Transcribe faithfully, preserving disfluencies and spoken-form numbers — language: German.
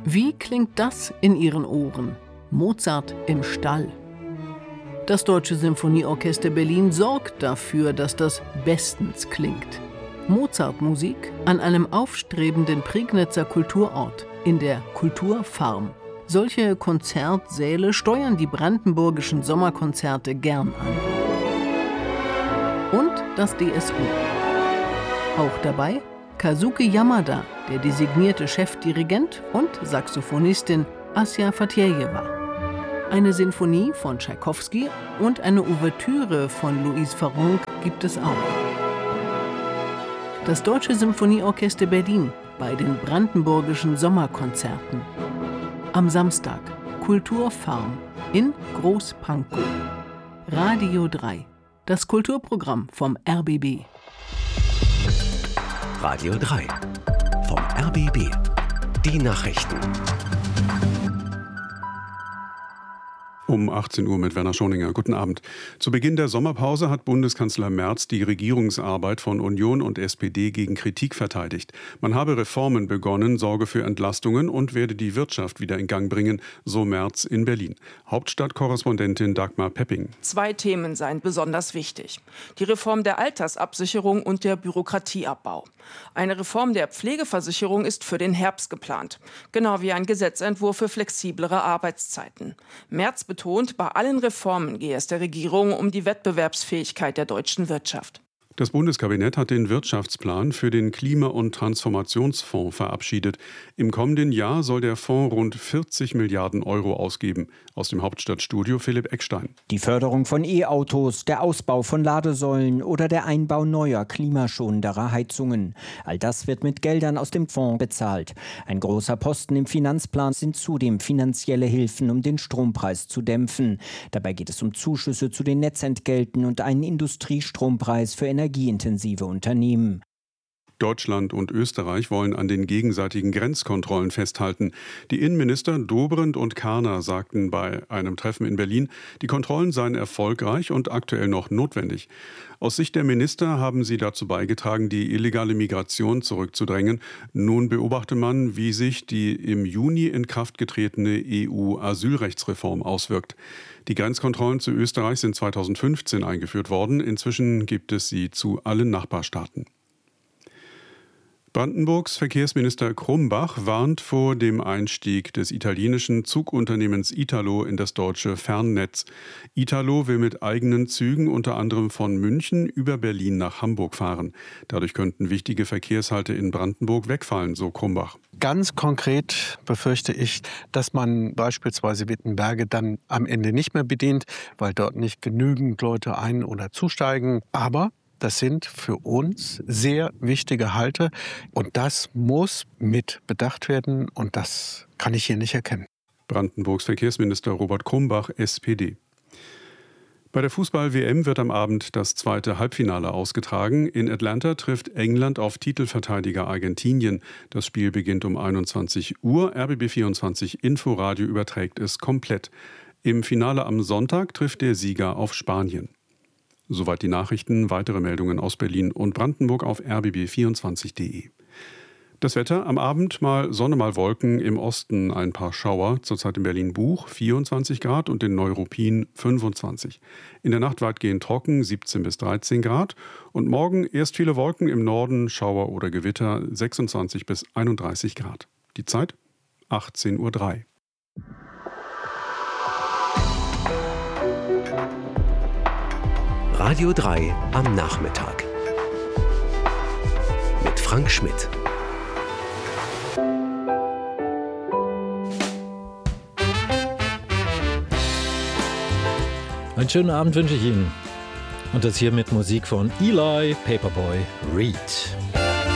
Wie klingt das in Ihren Ohren? Mozart im Stall. Das Deutsche Symphonieorchester Berlin sorgt dafür, dass das bestens klingt. Mozartmusik an einem aufstrebenden Prignitzer Kulturort, in der Kulturfarm. Solche Konzertsäle steuern die brandenburgischen Sommerkonzerte gern an. Und das D S U. Auch dabei Kazuki Yamada, der designierte Chefdirigent, und Saxophonistin Asja Fatjejewa. Eine Sinfonie von Tschaikowski und eine Ouvertüre von Louise Farrenc gibt es auch. Das Deutsche Symphonieorchester Berlin bei den brandenburgischen Sommerkonzerten. Am Samstag Kulturfarm in Groß-Pankow. Radio drei, das Kulturprogramm vom R B B. Radio drei vom R B B. Die Nachrichten. Um achtzehn Uhr mit Werner Schoninger. Guten Abend. Zu Beginn der Sommerpause hat Bundeskanzler Merz die Regierungsarbeit von Union und S P D gegen Kritik verteidigt. Man habe Reformen begonnen, sorge für Entlastungen und werde die Wirtschaft wieder in Gang bringen, so Merz in Berlin. Hauptstadtkorrespondentin Dagmar Pepping. Zwei Themen seien besonders wichtig. Die Reform der Altersabsicherung und der Bürokratieabbau. Eine Reform der Pflegeversicherung ist für den Herbst geplant. Genau wie ein Gesetzentwurf für flexiblere Arbeitszeiten. Merz betont, bei allen Reformen gehe es der Regierung um die Wettbewerbsfähigkeit der deutschen Wirtschaft. Das Bundeskabinett hat den Wirtschaftsplan für den Klima- und Transformationsfonds verabschiedet. Im kommenden Jahr soll der Fonds rund vierzig Milliarden Euro ausgeben. Aus dem Hauptstadtstudio Philipp Eckstein. Die Förderung von E-Autos, der Ausbau von Ladesäulen oder der Einbau neuer, klimaschonenderer Heizungen. All das wird mit Geldern aus dem Fonds bezahlt. Ein großer Posten im Finanzplan sind zudem finanzielle Hilfen, um den Strompreis zu dämpfen. Dabei geht es um Zuschüsse zu den Netzentgelten und einen Industriestrompreis für Energie. energieintensive Unternehmen. Deutschland und Österreich wollen an den gegenseitigen Grenzkontrollen festhalten. Die Innenminister Dobrindt und Karner sagten bei einem Treffen in Berlin, die Kontrollen seien erfolgreich und aktuell noch notwendig. Aus Sicht der Minister haben sie dazu beigetragen, die illegale Migration zurückzudrängen. Nun beobachte man, wie sich die im Juni in Kraft getretene E U-Asylrechtsreform auswirkt. Die Grenzkontrollen zu Österreich sind zweitausendfünfzehn eingeführt worden. Inzwischen gibt es sie zu allen Nachbarstaaten. Brandenburgs Verkehrsminister Krumbach warnt vor dem Einstieg des italienischen Zugunternehmens Italo in das deutsche Fernnetz. Italo will mit eigenen Zügen unter anderem von München über Berlin nach Hamburg fahren. Dadurch könnten wichtige Verkehrshalte in Brandenburg wegfallen, so Krumbach. Ganz konkret befürchte ich, dass man beispielsweise Wittenberge dann am Ende nicht mehr bedient, weil dort nicht genügend Leute ein- oder zusteigen. Aber das sind für uns sehr wichtige Halte und das muss mit bedacht werden und das kann ich hier nicht erkennen. Brandenburgs Verkehrsminister Robert Krumbach, S P D. Bei der Fußball-W M wird am Abend das zweite Halbfinale ausgetragen. In Atlanta trifft England auf Titelverteidiger Argentinien. Das Spiel beginnt um einundzwanzig Uhr. R B B vierundzwanzig Inforadio überträgt es komplett. Im Finale am Sonntag trifft der Sieger auf Spanien. Soweit die Nachrichten, weitere Meldungen aus Berlin und Brandenburg auf r b b vierundzwanzig punkt de. Das Wetter, am Abend mal Sonne, mal Wolken, im Osten ein paar Schauer, zurzeit in Berlin-Buch vierundzwanzig Grad und in Neuruppin fünfundzwanzig. In der Nacht weitgehend trocken, siebzehn bis dreizehn Grad und morgen erst viele Wolken, im Norden Schauer oder Gewitter, sechsundzwanzig bis einunddreißig Grad. Die Zeit achtzehn Uhr drei. Radio drei am Nachmittag. Mit Frank Schmidt. Einen schönen Abend wünsche ich Ihnen. Und das hier mit Musik von Eli Paperboy Reed.